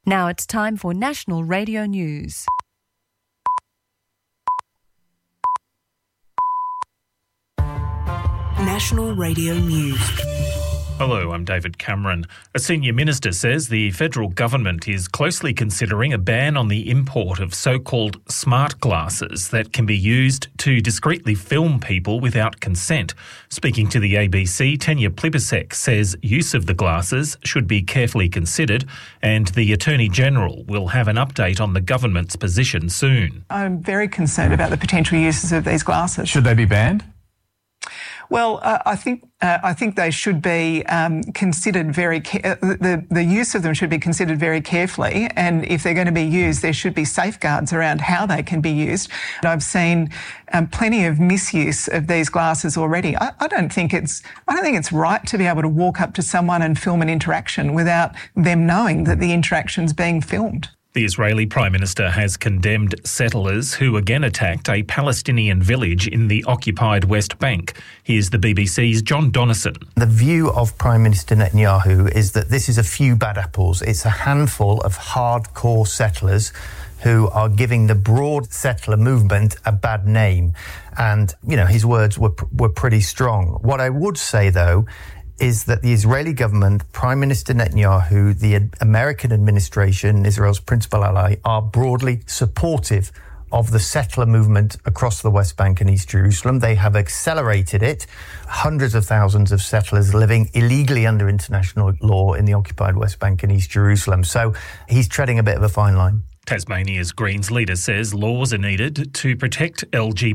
Now it's time for National Radio News. National Radio News. Hello, I'm David Cameron. A senior minister says the federal government is closely considering a ban on the import of so-called smart glasses that can be used to discreetly film people without consent. Speaking to the ABC, Tanya Plibersek says use of the glasses should be carefully considered, and the Attorney-General will have an update on the government's position soon. I'm very concerned about the potential uses of these glasses. Should they be banned? Well, I think they should be considered the use of them should be considered very carefully, and if they're going to be used, there should be safeguards around how they can be used. I've seen plenty of misuse of these glasses already. I don't think it's right to be able to walk up to someone and film an interaction without them knowing that the interaction's being filmed. The Israeli Prime Minister has condemned settlers who again attacked a Palestinian village in the occupied West Bank. Here's the BBC's John Donnison. The view of Prime Minister Netanyahu is that this is a few bad apples. It's a handful of hardcore settlers who are giving the broad settler movement a bad name. And, his words were pretty strong. What I would say, though, is that the Israeli government, Prime Minister Netanyahu, the American administration, Israel's principal ally, are broadly supportive of the settler movement across the West Bank and East Jerusalem. They have accelerated it. Hundreds of thousands of settlers living illegally under international law in the occupied West Bank and East Jerusalem. So he's treading a bit of a fine line. Tasmania's Greens leader says laws are needed to protect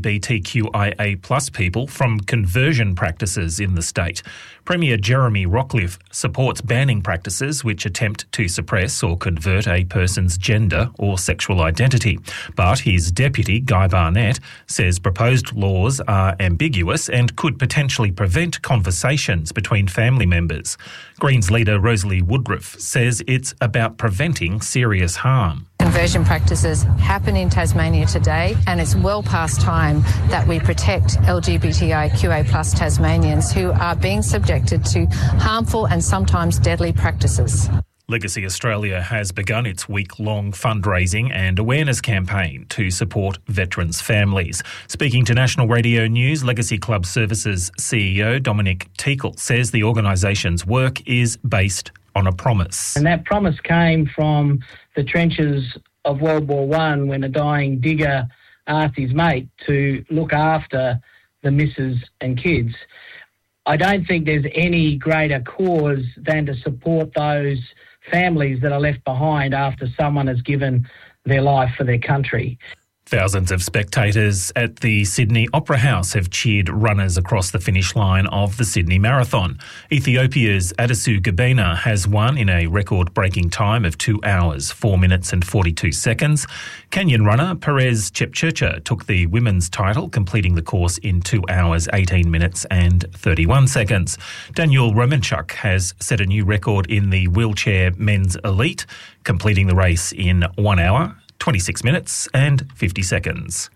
LGBTQIA+ people from conversion practices in the state. Premier Jeremy Rockliff supports banning practices which attempt to suppress or convert a person's gender or sexual identity. But his deputy, Guy Barnett, says proposed laws are ambiguous and could potentially prevent conversations between family members. Greens leader Rosalie Woodruff says it's about preventing serious harm. Conversion practices happen in Tasmania today, and it's well past time that we protect LGBTIQA+ Tasmanians who are being subjected to harmful and sometimes deadly practices. Legacy Australia has begun its week-long fundraising and awareness campaign to support veterans' families. Speaking to National Radio News, Legacy Club Services CEO Dominic Teakle says the organisation's work is based on a promise. And that promise came from the trenches of World War I when a dying digger asked his mate to look after the missus and kids. I don't think there's any greater cause than to support those families that are left behind after someone has given their life for their country. Thousands of spectators at the Sydney Opera House have cheered runners across the finish line of the Sydney Marathon. Ethiopia's Adisu Gabena has won in a record-breaking time of 2 hours, 4 minutes and 42 seconds. Kenyan runner Perez Chepchirchir took the women's title, completing the course in 2 hours, 18 minutes and 31 seconds. Daniel Romanchuk has set a new record in the wheelchair men's elite, completing the race in 1 hour, 26 minutes and 50 seconds.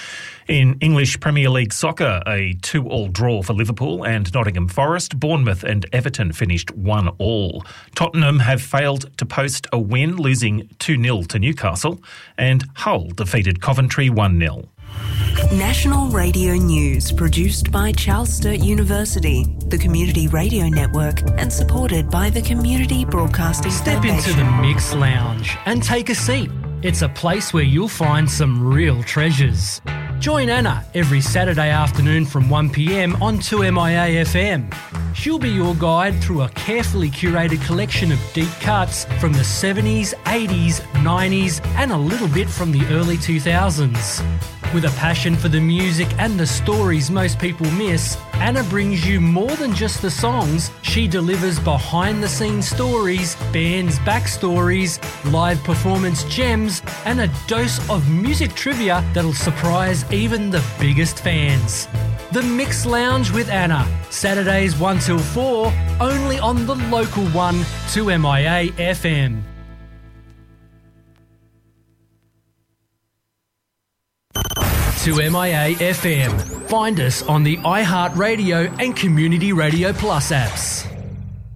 In English Premier League soccer, a 2-2 draw for Liverpool and Nottingham Forest. Bournemouth and Everton finished 1-1. Tottenham have failed to post a win, losing 2-0 to Newcastle, and Hull defeated Coventry 1-0. National Radio News, produced by Charles Sturt University, the Community Radio Network, and supported by the Community Broadcasting Foundation. Step into the Mix Lounge and take a seat. It's a place where you'll find some real treasures. Join Anna every Saturday afternoon from 1 p.m. on 2MIA FM. She'll be your guide through a carefully curated collection of deep cuts from the 70s, 80s, 90s and a little bit from the early 2000s. With a passion for the music and the stories most people miss, Anna brings you more than just the songs. She delivers behind-the-scenes stories, bands' backstories, live performance gems, and a dose of music trivia that'll surprise even the biggest fans. The Mix Lounge with Anna, Saturdays 1 till 4, only on the local one, 2MIA FM. To MIA FM. Find us on the iHeartRadio and Community Radio Plus apps.